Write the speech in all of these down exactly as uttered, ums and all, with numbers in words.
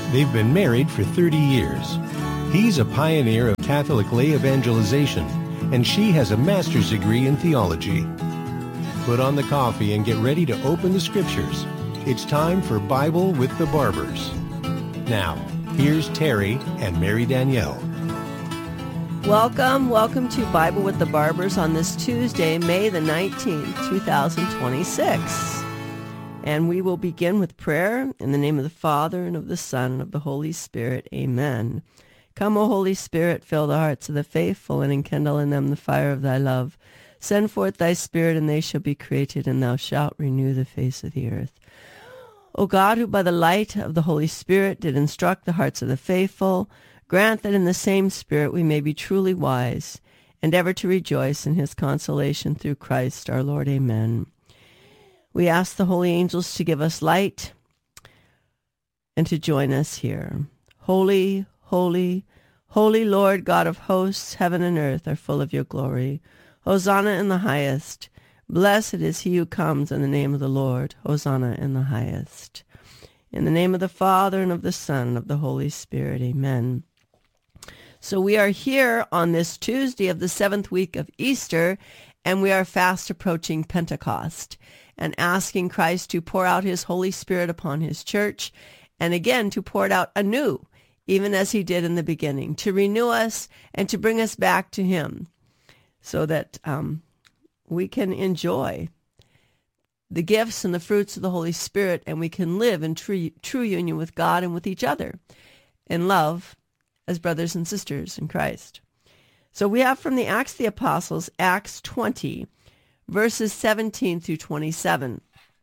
They've been married for thirty years. He's a pioneer of Catholic lay evangelization, and she has a master's degree in theology. Put on the coffee and get ready to open the scriptures. It's time for Bible with the Barbers. Now, here's Terry and Mary Danielle. Welcome, welcome to Bible with the Barbers on this Tuesday, May the nineteenth, twenty twenty-six. And we will begin with prayer in the name of the Father, and of the Son, and of the Holy Spirit. Amen. Come, O Holy Spirit, fill the hearts of the faithful, and enkindle in them the fire of thy love. Send forth thy Spirit, and they shall be created, and thou shalt renew the face of the earth. O God, who by the light of the Holy Spirit did instruct the hearts of the faithful, grant that in the same Spirit we may be truly wise, and ever to rejoice in his consolation through Christ our Lord. Amen. We ask the holy angels to give us light and to join us here. Holy, holy, holy Lord God of hosts, heaven and earth are full of your glory. Hosanna in the highest. Blessed is he who comes in the name of the Lord. Hosanna in the highest. In the name of the Father, and of the Son, and of the Holy Spirit. Amen. So we are here on this Tuesday of the seventh week of Easter, and we are fast approaching Pentecost and asking Christ to pour out his Holy Spirit upon his church, and again to pour it out anew, even as he did in the beginning, to renew us and to bring us back to him so that um, we can enjoy the gifts and the fruits of the Holy Spirit, and we can live in true, true union with God and with each other in love as brothers and sisters in Christ. So we have from the Acts of the Apostles, Acts twenty, verses seventeen through twenty-seven.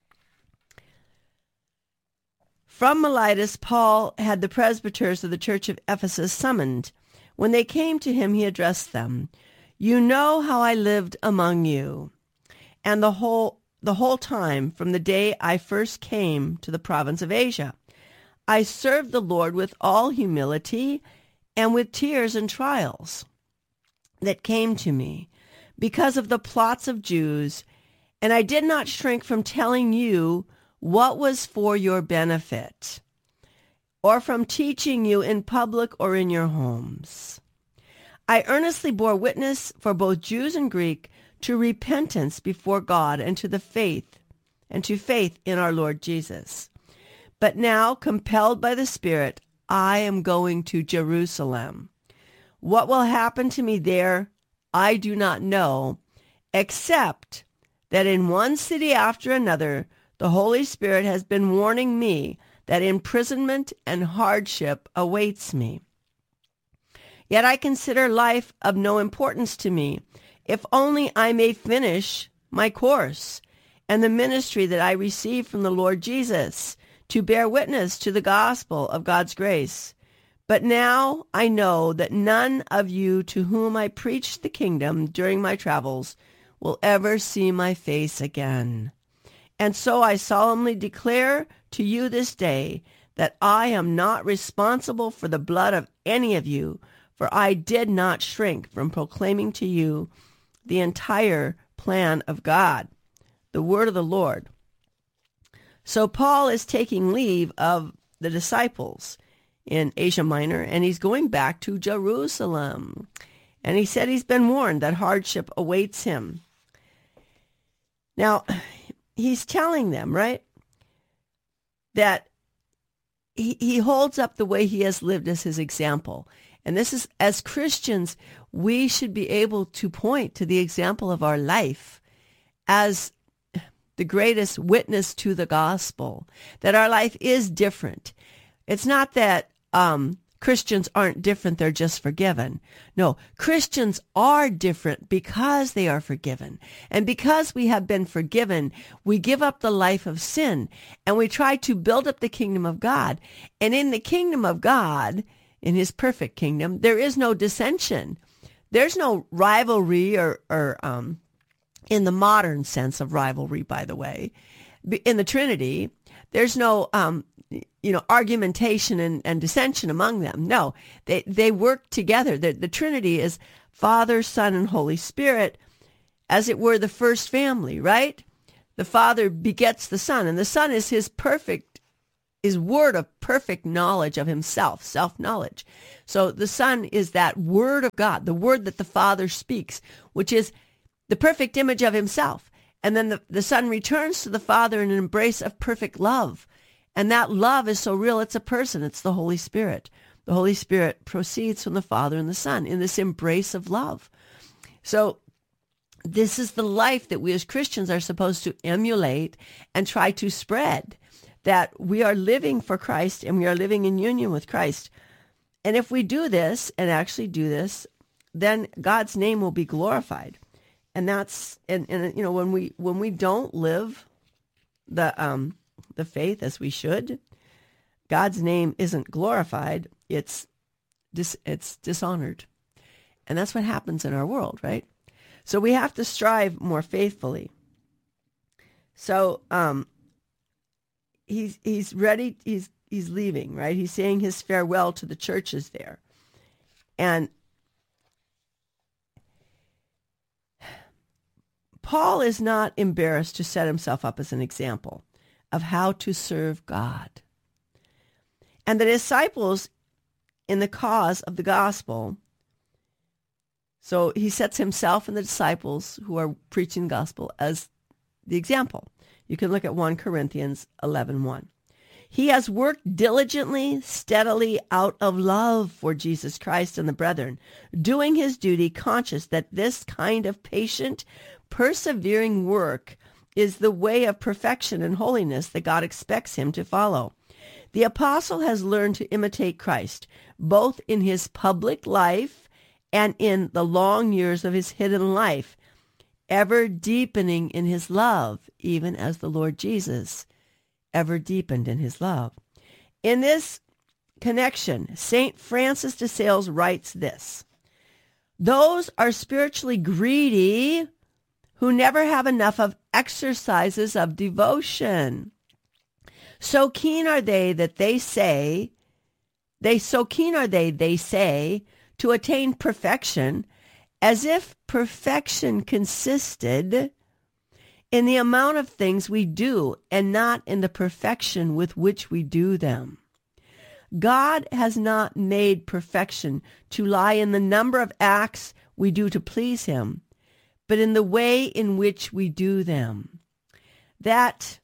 From Miletus, Paul had the presbyters of the church of Ephesus summoned. When they came to him, he addressed them. You know how I lived among you, and the whole the whole time from the day I first came to the province of Asia. I served the Lord with all humility and with tears and trials that came to me because of the plots of Jews, and I did not shrink from telling you what was for your benefit, or from teaching you in public or in your homes. I earnestly bore witness for both Jews and Greek to repentance before God and to the faith, and to faith in our Lord Jesus. But now, compelled by the Spirit, I am going to Jerusalem. What will happen to me there, I do not know, except that in one city after another, the Holy Spirit has been warning me that imprisonment and hardship awaits me. Yet I consider life of no importance to me, if only I may finish my course and the ministry that I received from the Lord Jesus to bear witness to the gospel of God's grace. But now I know that none of you to whom I preached the kingdom during my travels will ever see my face again. And so I solemnly declare to you this day that I am not responsible for the blood of any of you, for I did not shrink from proclaiming to you the entire plan of God, the word of the Lord. So Paul is taking leave of the disciples in Asia Minor, and he's going back to Jerusalem. And he said he's been warned that hardship awaits him. Now, he's telling them, right, that he, he holds up the way he has lived as his example. And this is, as Christians, we should be able to point to the example of our life as the greatest witness to the gospel, that our life is different. It's not that um, Christians aren't different, they're just forgiven. No, Christians are different because they are forgiven. And because we have been forgiven, we give up the life of sin and we try to build up the kingdom of God. And in the kingdom of God, in his perfect kingdom, there is no dissension. There's no rivalry or, or um, in the modern sense of rivalry, by the way. In the Trinity, there's no um, you know, argumentation and, and dissension among them. No, they, they work together. The, the Trinity is Father, Son, and Holy Spirit, as it were the first family, right? The Father begets the Son, and the Son is his perfect his word of perfect knowledge of himself, self-knowledge. So the Son is that word of God, the word that the Father speaks, which is the perfect image of himself. And then the, the Son returns to the Father in an embrace of perfect love. And that love is so real, it's a person. It's the Holy Spirit. The Holy Spirit proceeds from the Father and the Son in this embrace of love. So this is the life that we as Christians are supposed to emulate and try to spread, that we are living for Christ and we are living in union with Christ. And if we do this and actually do this, then God's name will be glorified. And that's, and, and you know, when we when we don't live the um the faith as we should, God's name isn't glorified. It's dis, it's dishonored. And that's what happens in our world, right? So we have to strive more faithfully. So um, he's he's ready. He's he's leaving, right? He's saying his farewell to the churches there, and Paul is not embarrassed to set himself up as an example of how to serve God. And the disciples in the cause of the gospel, so he sets himself and the disciples who are preaching the gospel as the example. You can look at First Corinthians eleven one. He has worked diligently, steadily out of love for Jesus Christ and the brethren, doing his duty, conscious that this kind of patient, persevering work is the way of perfection and holiness that God expects him to follow. The apostle has learned to imitate Christ, both in his public life and in the long years of his hidden life, ever deepening in his love, even as the Lord Jesus ever deepened in his love. In this connection, Saint Francis de Sales writes this: those are spiritually greedy who never have enough of exercises of devotion. So keen are they that they say, they so keen are they, they say, to attain perfection, as if perfection consisted in the amount of things we do and not in the perfection with which we do them. God has not made perfection to lie in the number of acts we do to please him, but in the way in which we do them. That,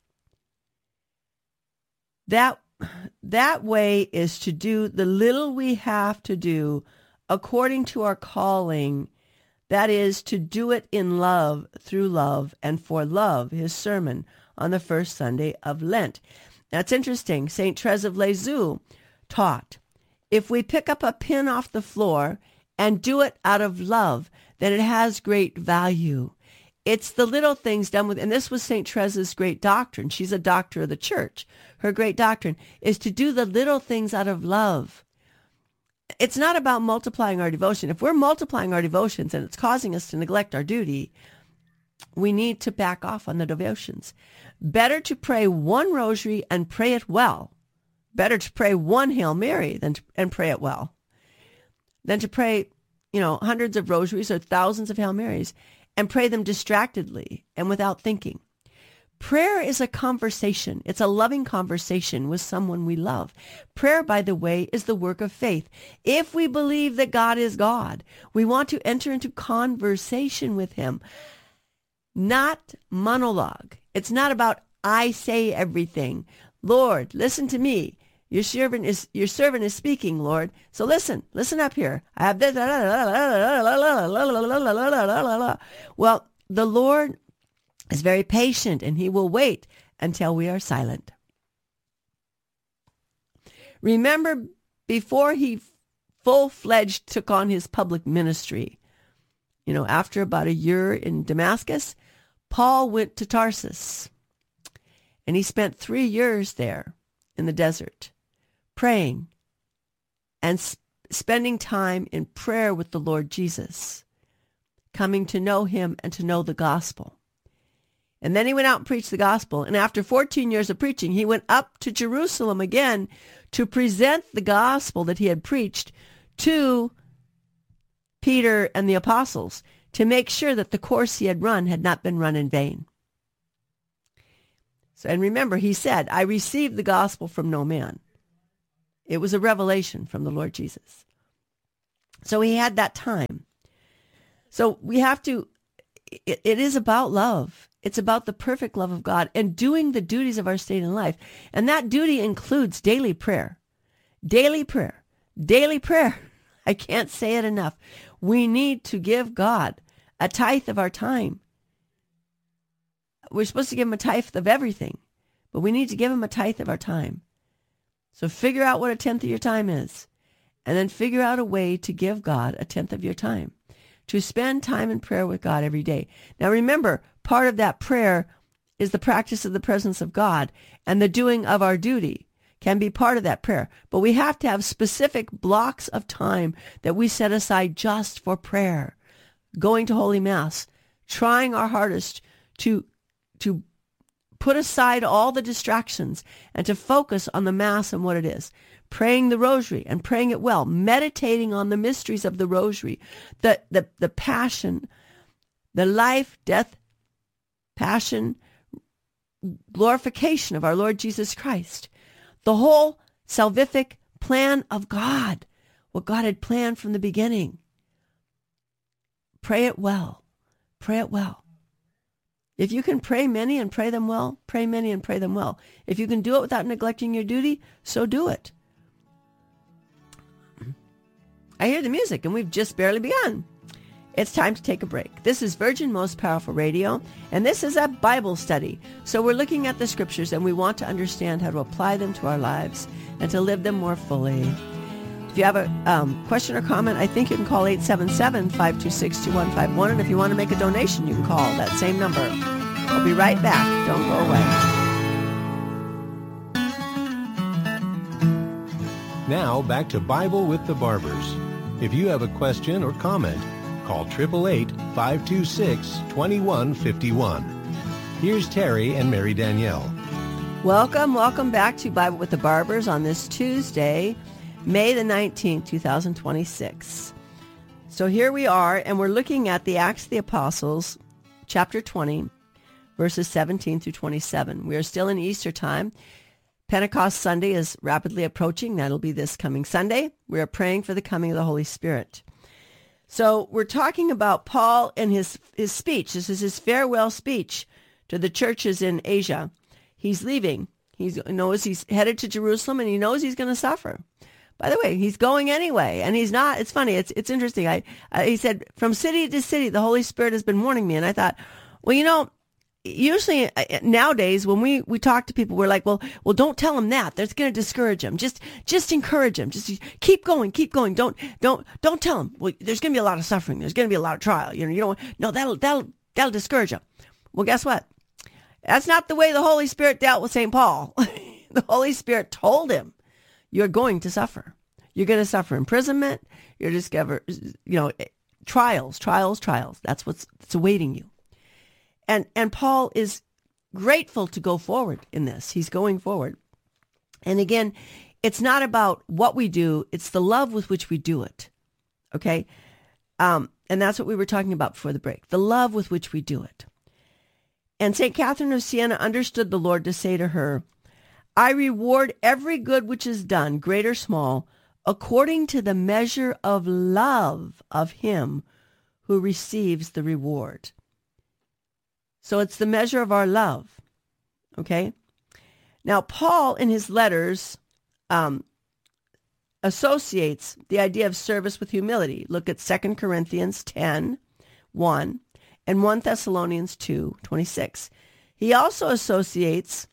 that, that way is to do the little we have to do according to our calling. That is, to do it in love, through love, and for love, his sermon on the first Sunday of Lent. That's interesting. Saint Therese of Lisieux taught, if we pick up a pin off the floor and do it out of love, then it has great value. It's the little things done with, and this was Saint Therese's great doctrine. She's a doctor of the church. Her great doctrine is to do the little things out of love. It's not about multiplying our devotion. If we're multiplying our devotions and it's causing us to neglect our duty, we need to back off on the devotions. Better to pray one rosary and pray it well. Better to pray one Hail Mary than to, and pray it well, than to pray, you know, hundreds of rosaries or thousands of Hail Marys and pray them distractedly and without thinking. Prayer is a conversation. It's a loving conversation with someone we love. Prayer, by the way, is the work of faith. If we believe that God is God, we want to enter into conversation with him, not monologue. It's not about I say everything. Lord, listen to me. Your servant is your servant is speaking, Lord. So listen, listen up here. I have this. Well, the Lord is very patient, and he will wait until we are silent. Remember, before he full-fledged took on his public ministry, you know, after about a year in Damascus, Paul went to Tarsus, and he spent three years there in the desert, praying and sp- spending time in prayer with the Lord Jesus, coming to know him and to know the gospel. And then he went out and preached the gospel. And after fourteen years of preaching, he went up to Jerusalem again to present the gospel that he had preached to Peter and the apostles, to make sure that the course he had run had not been run in vain. So, and remember, he said, I received the gospel from no man. It was a revelation from the Lord Jesus. So he had that time. So we have to, it, it is about love. It's about the perfect love of God and doing the duties of our state in life. And that duty includes daily prayer. Daily prayer. Daily prayer. I can't say it enough. We need to give God a tithe of our time. We're supposed to give him a tithe of everything, but we need to give him a tithe of our time. So figure out what a tenth of your time is, and then figure out a way to give God a tenth of your time, to spend time in prayer with God every day. Now remember, part of that prayer is the practice of the presence of God, and the doing of our duty can be part of that prayer. But we have to have specific blocks of time that we set aside just for prayer, going to Holy Mass, trying our hardest to, to put aside all the distractions and to focus on the Mass and what it is. Praying the Rosary and praying it well, meditating on the mysteries of the Rosary, the, the, the passion, the life, death, passion, glorification of our Lord Jesus Christ, the whole salvific plan of God, what God had planned from the beginning. Pray it well. Pray it well. If you can pray many and pray them well, pray many and pray them well. If you can do it without neglecting your duty, so do it. I hear the music, and we've just barely begun. It's time to take a break. This is Virgin Most Powerful Radio, and this is a Bible study. So we're looking at the scriptures, and we want to understand how to apply them to our lives and to live them more fully. If you have a um, question or comment, I think you can call eight seven seven, five two six, two one five one. And if you want to make a donation, you can call that same number. I'll be right back. Don't go away. Now back to Bible with the Barbers. If you have a question or comment, call eight eight eight, five two six, two one five one. Here's Terry and Mary Danielle. Welcome, welcome back to Bible with the Barbers on this Tuesday, May the nineteenth, twenty twenty-six. So here we are, and we're looking at the Acts of the Apostles, chapter twenty, verses seventeen through twenty-seven. We are still in Easter time. Pentecost Sunday is rapidly approaching. That'll be this coming Sunday. We are praying for the coming of the Holy Spirit. So we're talking about Paul and his, his speech. This is his farewell speech to the churches in Asia. He's leaving. He knows he's headed to Jerusalem, and he knows he's going to suffer. By the way, he's going anyway, and he's not. It's funny. It's it's interesting. I, I he said, from city to city, the Holy Spirit has been warning me. And I thought, well, you know, usually nowadays when we, we talk to people, we're like, well, well, don't tell them that. That's going to discourage them. Just just encourage them. Just keep going, keep going. Don't don't don't tell them. Well, there's going to be a lot of suffering. There's going to be a lot of trial. You know, you don't. No, that'll that'll that'll discourage them. Well, guess what? That's not the way the Holy Spirit dealt with Saint Paul. The Holy Spirit told him, you're going to suffer. You're going to suffer imprisonment. You're discover, you know, trials, trials, trials. That's what's it's awaiting you. And and Paul is grateful to go forward in this. He's going forward. And again, it's not about what we do. It's the love with which we do it. Okay? Um, and that's what we were talking about before the break. The love with which we do it. And Saint Catherine of Siena understood the Lord to say to her, I reward every good which is done, great or small, according to the measure of love of him who receives the reward. So it's the measure of our love, okay? Now, Paul, in his letters, um, associates the idea of service with humility. Look at Second Corinthians ten, one, and First Thessalonians two, twenty-six. He also associates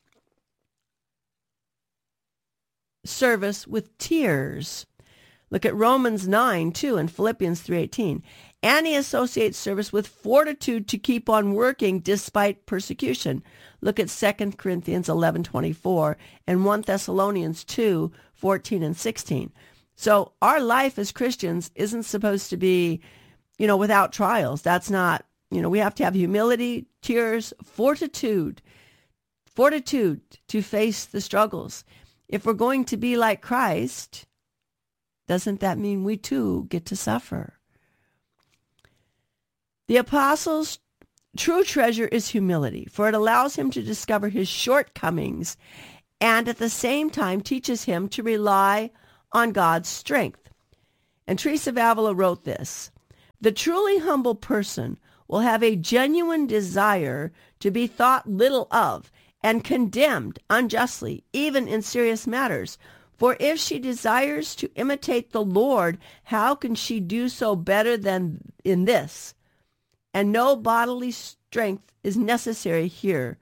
service with tears. Look at Romans nine, two, and Philippians three, eighteen. And he associates service with fortitude to keep on working despite persecution. Look at Second Corinthians eleven, twenty-four and First Thessalonians two, fourteen and sixteen. So our life as Christians isn't supposed to be, you know, without trials. That's not, you know, we have to have humility, tears, fortitude, fortitude to face the struggles. If we're going to be like Christ, doesn't that mean we too get to suffer? The apostles true treasure is humility, for it allows him to discover his shortcomings and at the same time teaches him to rely on God's strength. And Teresa of Avila wrote this: the truly humble person will have a genuine desire to be thought little of and condemned unjustly, even in serious matters. For if she desires to imitate the Lord, how can she do so better than in this? And no bodily strength is necessary here,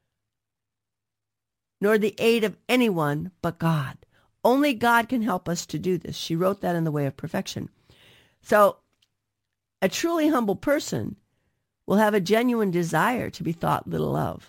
nor the aid of anyone but God. Only God can help us to do this. She wrote that in The Way of Perfection. So a truly humble person will have a genuine desire to be thought little of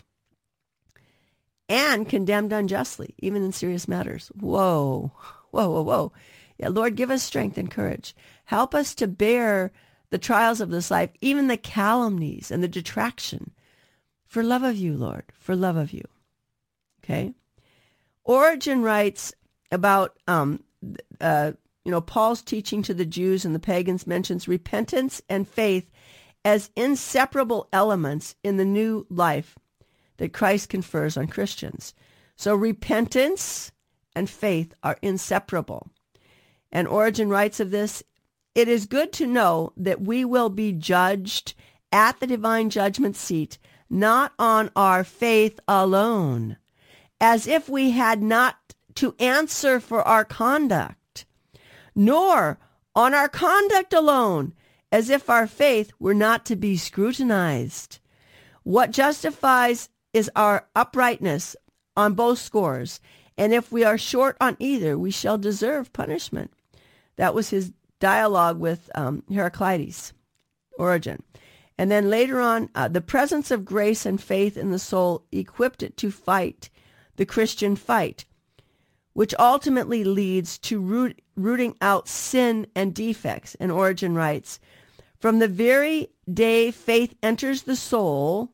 and condemned unjustly, even in serious matters. Whoa, whoa, whoa, whoa. Yeah, Lord, give us strength and courage. Help us to bear the trials of this life, even the calumnies and the detraction, for love of you, Lord, for love of you. Okay? Origen writes about, um, uh, you know, Paul's teaching to the Jews and the pagans mentions repentance and faith as inseparable elements in the new life that Christ confers on Christians. So repentance and faith are inseparable. And Origen writes of this: it is good to know that we will be judged at the divine judgment seat, not on our faith alone, as if we had not to answer for our conduct, nor on our conduct alone, as if our faith were not to be scrutinized. What justifies is our uprightness on both scores, and if we are short on either, we shall deserve punishment. That was his dialogue with um, Heraclides, Origen. And then later on, uh, the presence of grace and faith in the soul equipped it to fight the Christian fight, which ultimately leads to root, rooting out sin and defects. And Origen writes, from the very day faith enters the soul,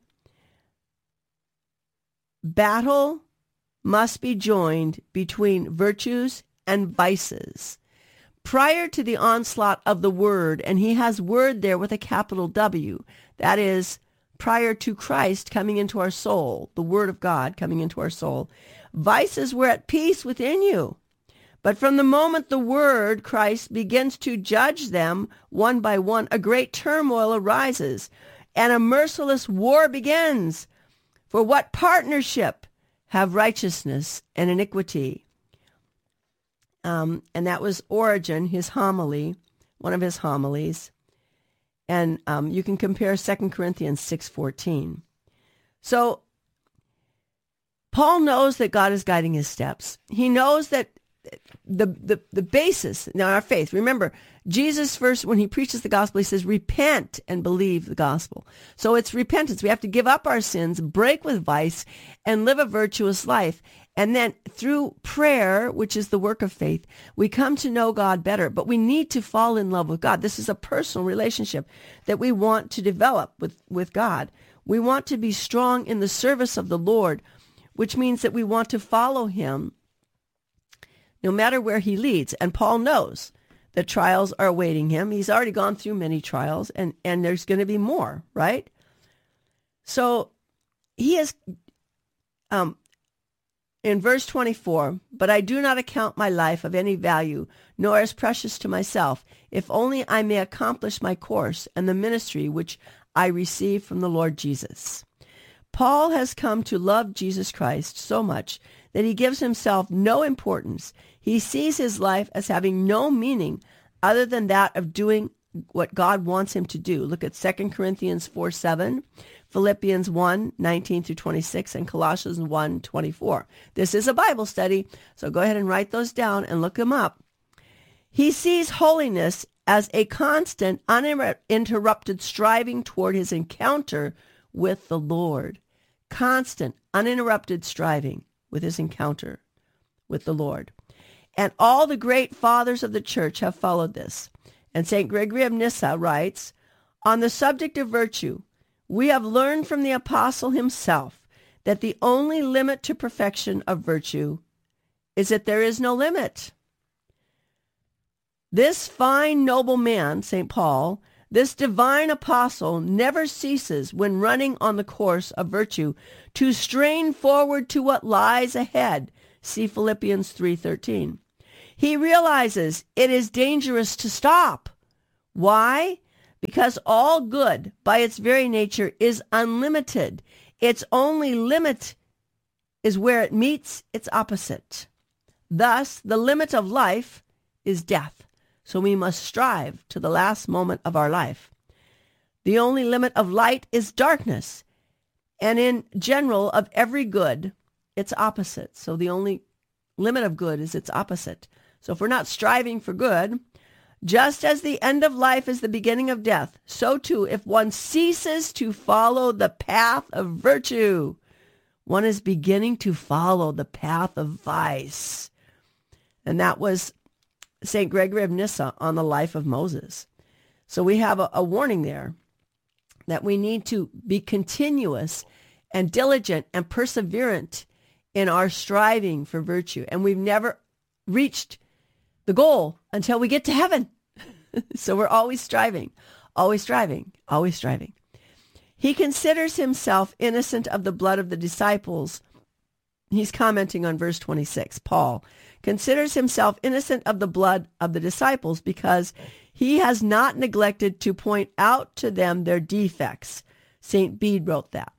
battle must be joined between virtues and vices. Prior to the onslaught of the word, and he has word there with a capital W, that is, prior to Christ coming into our soul, the word of God coming into our soul, vices were at peace within you. But from the moment the word, Christ, begins to judge them one by one, a great turmoil arises, and a merciless war begins. For what partnership have righteousness and iniquity? Um, and that was Origen, his homily, one of his homilies. And um, you can compare Second Corinthians six fourteen. So Paul knows that God is guiding his steps. He knows that the, the, the basis in our faith, remember, Jesus first, when he preaches the gospel, he says, repent and believe the gospel. So it's repentance. We have to give up our sins, break with vice, and live a virtuous life. And then through prayer, which is the work of faith, we come to know God better. But we need to fall in love with God. This is a personal relationship that we want to develop with, with God. We want to be strong in the service of the Lord, which means that we want to follow him no matter where he leads. And Paul knows that trials are awaiting him. He's already gone through many trials, and, and there's going to be more, right? So he is, um, in verse twenty-four, but I do not account my life of any value, nor as precious to myself, if only I may accomplish my course and the ministry which I received from the Lord Jesus. Paul has come to love Jesus Christ so much that he gives himself no importance. He sees his life as having no meaning other than that of doing what God wants him to do. Look at Second Corinthians four seven, Philippians one nineteen through twenty-six, and Colossians one twenty-four. This is a Bible study, so go ahead and write those down and look them up. He sees holiness as a constant, uninterrupted striving toward his encounter with the Lord. Constant, uninterrupted striving with his encounter with the Lord. And all the great fathers of the church have followed this. And Saint Gregory of Nyssa writes, on the subject of virtue, we have learned from the apostle himself that the only limit to perfection of virtue is that there is no limit. This fine noble man, Saint Paul, This divine apostle never ceases when running on the course of virtue to strain forward to what lies ahead. See Philippians three thirteen. He realizes it is dangerous to stop. Why? Because all good by its very nature is unlimited. Its only limit is where it meets its opposite. Thus, the limit of life is death. So we must strive to the last moment of our life. The only limit of light is darkness. And in general, of every good, its opposite. So the only limit of good is its opposite. So if we're not striving for good, just as the end of life is the beginning of death, so too, if one ceases to follow the path of virtue, one is beginning to follow the path of vice. And that was Saint Gregory of Nyssa on the life of Moses. So we have a, a warning there that we need to be continuous and diligent and perseverant in our striving for virtue. And we've never reached the goal until we get to heaven. So we're always striving, always striving, always striving. He considers himself innocent of the blood of the disciples. He's commenting on verse twenty-six. Paul considers himself innocent of the blood of the disciples because he has not neglected to point out to them their defects. Saint Bede wrote that.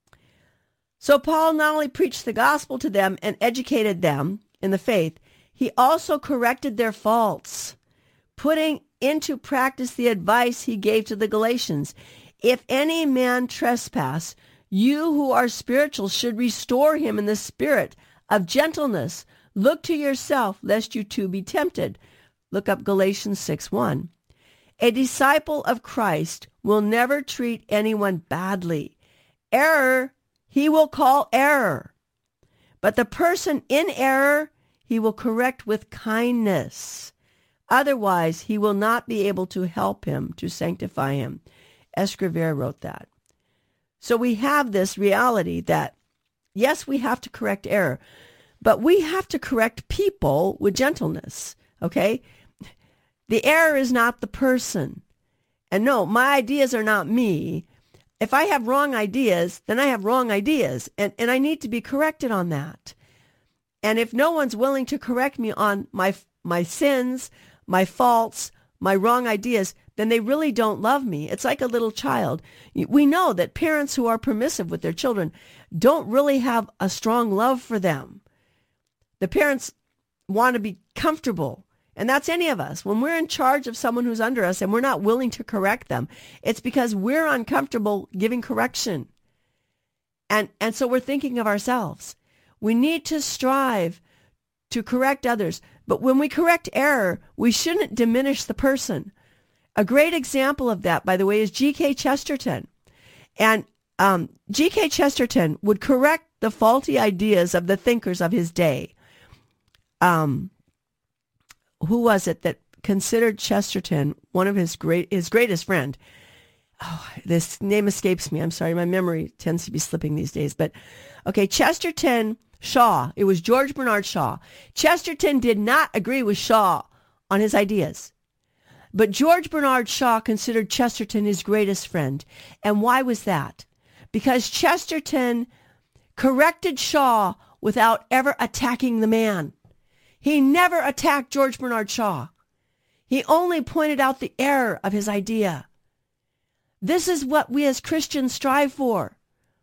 So Paul not only preached the gospel to them and educated them in the faith, he also corrected their faults, putting into practice the advice he gave to the Galatians. If any man trespass, you who are spiritual should restore him in the spirit of gentleness. Look to yourself, lest you too be tempted. Look up Galatians six one. A disciple of Christ will never treat anyone badly. Error, he will call error. But the person in error, he will correct with kindness. Otherwise, he will not be able to help him, to sanctify him. Escrivere wrote that. So we have this reality that, yes, we have to correct error, but we have to correct people with gentleness, okay? The error is not the person. And no, my ideas are not me. If I have wrong ideas, then I have wrong ideas, and, and I need to be corrected on that. And if no one's willing to correct me on my my sins, my faults, my wrong ideas, then they really don't love me. It's like a little child. We know that parents who are permissive with their children don't really have a strong love for them. The parents want to be comfortable, and that's any of us. When we're in charge of someone who's under us and we're not willing to correct them, it's because we're uncomfortable giving correction. And, and so we're thinking of ourselves. We need to strive to correct others. But when we correct error, we shouldn't diminish the person. A great example of that, by the way, is G K Chesterton. And um, G K Chesterton would correct the faulty ideas of the thinkers of his day. Um, who was it that considered Chesterton one of his great his greatest friend? Oh, this name escapes me. I'm sorry. My memory tends to be slipping these days. But, okay, Chesterton Shaw. It was George Bernard Shaw. Chesterton did not agree with Shaw on his ideas. But George Bernard Shaw considered Chesterton his greatest friend. And why was that? Because Chesterton corrected Shaw without ever attacking the man. He never attacked George Bernard Shaw. He only pointed out the error of his idea. This is what we as Christians strive for.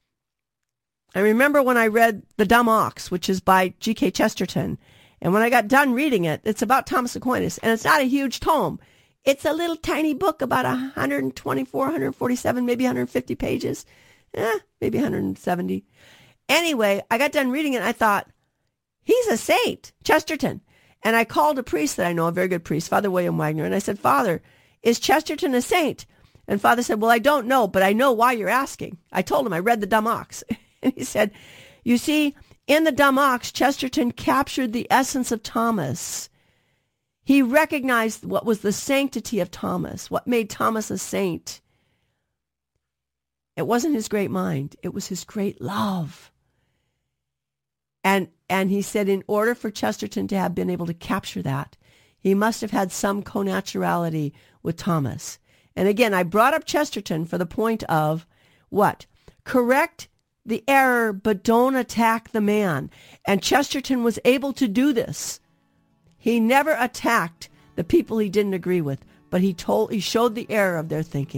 I remember when I read The Dumb Ox, which is by G K Chesterton, and when I got done reading it, it's about Thomas Aquinas, and it's not a huge tome. It's a little tiny book, about one twenty-four, one forty-seven, maybe one hundred fifty pages, eh, maybe one hundred seventy. Anyway, I got done reading it, and I thought, he's a saint, Chesterton. And I called a priest that I know, a very good priest, Father William Wagner, and I said, Father, is Chesterton a saint? And Father said, well, I don't know, but I know why you're asking. I told him I read The Dumb Ox. And he said, you see, in The Dumb Ox, Chesterton captured the essence of Thomas. He recognized what was the sanctity of Thomas, what made Thomas a saint. It wasn't his great mind. It was his great love. And and he said in order for Chesterton to have been able to capture that, he must have had some connaturality with Thomas. And again, I brought up Chesterton for the point of what? Correct the error, but don't attack the man. And Chesterton was able to do this. He never attacked the people he didn't agree with, but he told, he showed the error of their thinking.